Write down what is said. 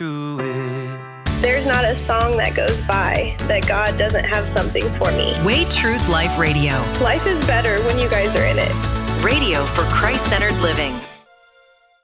through it. There's not a song that goes by that God doesn't have something for me. Way Truth Life Radio. Life is better when you guys are in it. Radio for Christ-centered living.